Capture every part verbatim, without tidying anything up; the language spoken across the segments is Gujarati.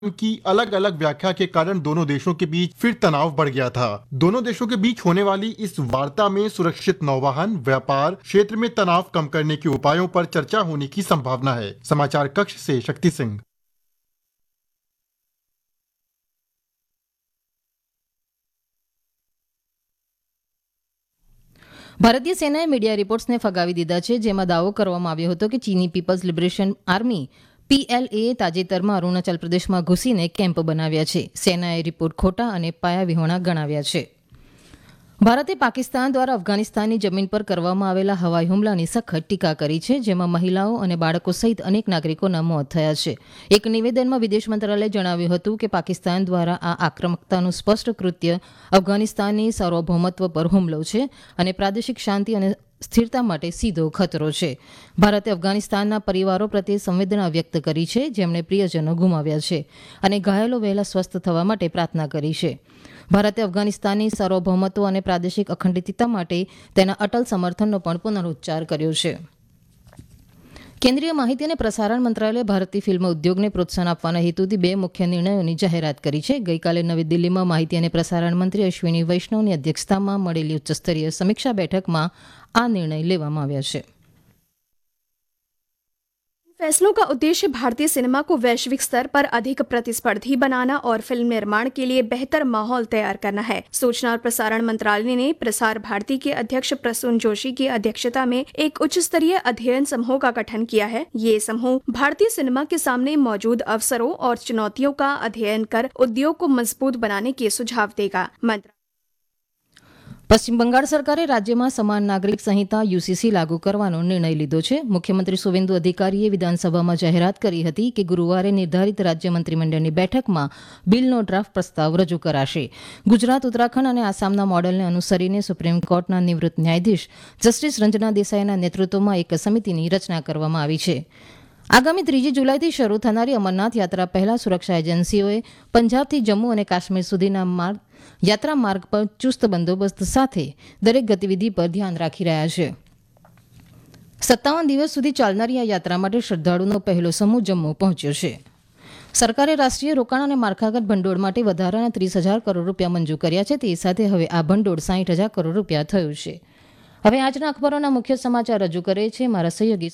की अलग अलग व्याख्या के कारण दोनों देशों के बीच फिर तनाव बढ़ गया था। दोनों देशों के बीच होने वाली इस वार्ता में सुरक्षित नौवहन, व्यापार क्षेत्र में तनाव कम करने के उपायों पर चर्चा होने की संभावना है। समाचार कक्ष से शक्ति सिंह। ભારતીય સેનાએ મીડિયા રિપોર્ટ્સને ફગાવી દીધા છે, જેમાં દાવો કરવામાં આવ્યો હતો કે ચીની પીપલ્સ લિબરેશન આર્મી પીએલએ તાજેતરમાં અરુણાચલ પ્રદેશમાં ઘૂસીને કેમ્પ બનાવ્યા છે. સેનાએ રિપોર્ટ ખોટા અને પાયાવિહોણા ગણાવ્યા છે. ભારતે પાકિસ્તાન દ્વારા અફઘાનિસ્તાનની જમીન પર કરવામાં આવેલા હવાઈ હુમલાની સખત ટીકા કરી છે, જેમાં મહિલાઓ અને બાળકો સહિત અનેક નાગરિકોના મોત થયા છે. એક નિવેદનમાં વિદેશ મંત્રાલયે જણાવ્યું હતું કે પાકિસ્તાન દ્વારા આ આક્રમકતાનું સ્પષ્ટ કૃત્ય અફઘાનિસ્તાનની સાર્વભૌમત્વ પર હુમલો છે અને પ્રાદેશિક શાંતિ અને સ્થિરતા માટે સીધો ખતરો છે. ભારતે અફઘાનિસ્તાનના પરિવારો પ્રત્યે સંવેદના વ્યક્ત કરી છે, જેમણે પ્રિયજનો ગુમાવ્યા છે, અને ઘાયલો વહેલા સ્વસ્થ થવા માટે પ્રાર્થના કરી છે. ભારતે અફઘાનિસ્તાનની સાર્વભૌમત્વ અને પ્રાદેશિક અખંડિતતા માટે તેના અટલ સમર્થનનો પણ પુનરુચ્ચાર કર્યો છે. કેન્દ્રીય માહિતી અને પ્રસારણ મંત્રાલયે ભારતીય ફિલ્મ ઉદ્યોગને પ્રોત્સાહન આપવાના હેતુથી બે મુખ્ય નિર્ણયોની જાહેરાત કરી છે. ગઈકાલે નવી દિલ્હીમાં માહિતી અને પ્રસારણ મંત્રી અશ્વિની વૈષ્ણવની અધ્યક્ષતામાં મળેલી ઉચ્ચસ્તરીય સમીક્ષા બેઠકમાં આ નિર્ણય લેવામાં આવ્યા છે. फैसलों का उद्देश्य भारतीय सिनेमा को वैश्विक स्तर पर अधिक प्रतिस्पर्धी बनाना और फिल्म निर्माण के लिए बेहतर माहौल तैयार करना है. सूचना और प्रसारण मंत्रालय ने प्रसार भारती के अध्यक्ष प्रसून जोशी की अध्यक्षता में एक उच्च स्तरीय अध्ययन समूह का गठन किया है. ये समूह भारतीय सिनेमा के सामने मौजूद अवसरों और चुनौतियों का अध्ययन कर उद्योग को मजबूत बनाने के सुझाव देगा. मंत्र પશ્ચિમ બંગાળ સરકારે રાજ્યમાં સમાન નાગરિક સંહિતા યુસીસી લાગુ કરવાનો નિર્ણય લીધો છે. મુખ્યમંત્રી સુવેન્દુ અધિકારીએ વિધાનસભામાં જાહેરાત કરી હતી કે ગુરુવારે નિર્ધારિત રાજ્ય મંત્રીમંડળની બેઠકમાં બિલનો ડ્રાફ્ટ પ્રસ્તાવ રજૂ કરાશે. ગુજરાત, ઉત્તરાખંડ અને આસામના મોડેલને અનુસરીને સુપ્રીમ કોર્ટના નિવૃત્ત ન્યાયાધીશ જસ્ટિસ રંજના દેસાઈના નેતૃત્વમાં એક સમિતિની રચના કરવામાં આવી છે. આગામી ત્રીજી જુલાઈથી શરૂ થનારી અમરનાથ યાત્રા પહેલા સુરક્ષા એજન્સીઓએ પંજાબથી જમ્મુ અને કાશ્મીર સુધીના માર્ગ યાત્રા માર્ગ પર ચુસ્ત બંદોબસ્ત સાથે દરેક ગતિવિધિ પર ધ્યાન રાખી રહ્યા છે. સત્તાવન દિવસ સુધી ચાલનારી આ યાત્રા માટે શ્રદ્ધાળુનો પહેલો સમૂહ જમ્મુ પહોંચ્યો છે. સરકારે રાષ્ટ્રીય રોકાણ અને માળખાગત ભંડોળ માટે વધારાના ત્રીસ હજાર કરોડ રૂપિયા મંજૂર કર્યા છે. તે સાથે હવે આ ભંડોળ સાઠ હજાર કરોડ રૂપિયા થયું છે. હવે આજના અખબારોના મુખ્ય સમાચાર રજૂ કરે છે મારા સહયોગી.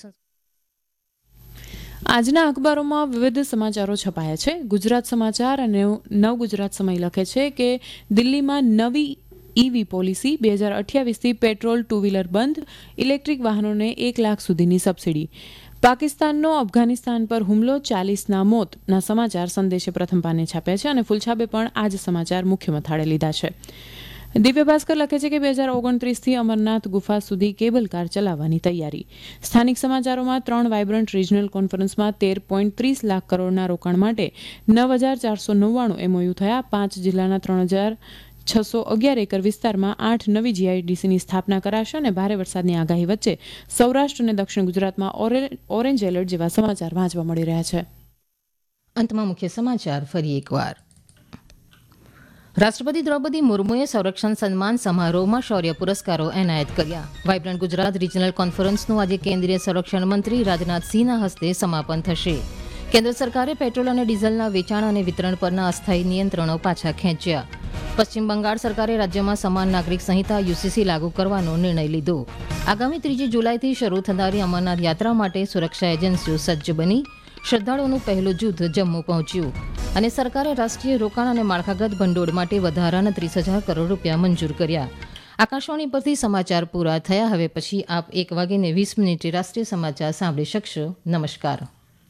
આજના અખબારોમાં વિવિધ સમાચારો છપાયા છે. ગુજરાત સમાચાર અને નવ ગુજરાત સમય લખે છે કે દિલ્હીમાં નવી ઈવી પોલિસી બે હજાર અઠ્યાવીસથી પેટ્રોલ ટુ વ્હીલર બંધ, ઇલેક્ટ્રિક વાહનોને એક લાખ સુધીની સબસિડી. પાકિસ્તાનનો અફઘાનિસ્તાન પર હુમલો, ચાલીસના મોતના સમાચાર સંદેશે પ્રથમ પાને છાપ્યા છે અને ફૂલછાપે પણ આ જ સમાચાર મુખ્ય મથાળે લીધા છે. દિવ્ય ભાસ્કર લખે છે કે બે હજાર ઓગણત્રીસથી અમરનાથ ગુફા સુધી કેબલ કાર ચલાવવાની તૈયારી. સ્થાનિક સમાચારોમાં ત્રણ વાઇબ્રન્ટ રિજનલ કોન્ફરન્સમાં તેર પોઈન્ટ ત્રીસ લાખ કરોડના રોકાણ માટે નવ હજાર ચારસો નવ્વાણું એમઓયુ થયા. પાંચ જિલ્લાના ત્રણ હજાર છસો અગિયાર એકર વિસ્તારમાં આઠ નવી જીઆઈડીસીની સ્થાપના કરાશે અને ભારે વરસાદની આગાહી વચ્ચે સૌરાષ્ટ્ર અને દક્ષિણ ગુજરાતમાં ઓરેન્જ એલર્ટ જેવા સમાચાર વાંચવા મળી રહ્યા છે. અંતમાં મુખ્ય સમાચાર ફરી એકવાર. રાષ્ટ્રપતિ દ્રૌપદી મુર્મુએ સંરક્ષણ સન્માન સમારોહમાં શૌર્ય પુરસ્કારો એનાયત કર્યા. વાઇબ્રન્ટ ગુજરાત રિજનલ કોન્ફરન્સનું આજે કેન્દ્રીય સંરક્ષણ મંત્રી રાજનાથસિંહના હસ્તે સમાપન થશે. કેન્દ્ર સરકારે પેટ્રોલ અને ડીઝલના વેચાણ અને વિતરણ પરના અસ્થાયી નિયંત્રણો પાછા ખેંચ્યા. પશ્ચિમ બંગાળ સરકારે રાજ્યમાં સમાન નાગરિક સંહિતા યુસીસી લાગુ કરવાનો નિર્ણય લીધો. આગામી ત્રીજી જુલાઈથી શરૂ થનારી અમરનાથ યાત્રા માટે સુરક્ષા એજન્સીઓ સજ્જ બની. શ્રદ્ધાળુઓનું પહેલું જૂથ જમ્મુ પહોંચ્યું અને સરકારે રાષ્ટ્રીય રોકાણ અને માળખાગત ભંડોળ માટે વધારાના ત્રીસ હજાર કરોડ રૂપિયા મંજૂર કર્યા. આકાશવાણી પરથી સમાચાર પૂરા થયા. હવે પછી આપ એક વાગીને વીસ મિનિટે રાષ્ટ્રીય સમાચાર સાંભળી શકશો. નમસ્કાર.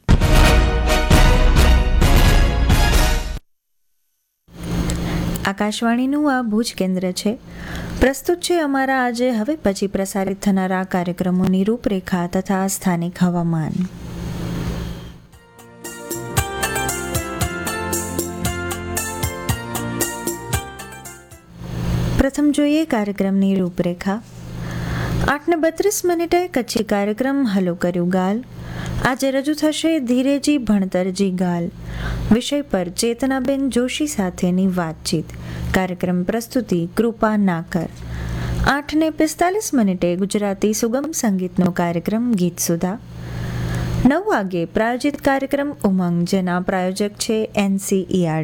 આકાશવાણીનું આ ભુજ કેન્દ્ર છે. પ્રસ્તુત છે અમારા આજે હવે પછી પ્રસારિત થનારા કાર્યક્રમોની રૂપરેખા તથા સ્થાનિક હવામાન. પ્રથમ જોઈએ કાર્યક્રમની રૂપરેખા. આઠને બત્રીસ મિનિટે કચ્છી કાર્યક્રમ હલો કર્યું ગાલ. આજે રજૂ થશે ધીરેજી ભણતરજી ગાલ વિષય પર ચેતનાબેન જોશી સાથેની વાતચીત. કાર્યક્રમ પ્રસ્તુતિ કૃપા નાકર. આઠને પિસ્તાલીસ મિનિટે ગુજરાતી સુગમ સંગીતનો કાર્યક્રમ ગીત સુધા. નવ વાગે પ્રાયોજિત કાર્યક્રમ ઉમંગ, જેના પ્રાયોજક છે એનસીઈઆરટી.